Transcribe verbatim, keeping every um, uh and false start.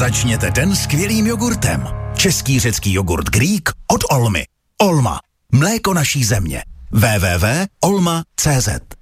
Začněte den skvělým jogurtem. Český řecký jogurt Greek od Olmy. Olma. Mléko naší země. w w w tečka olma tečka cé zet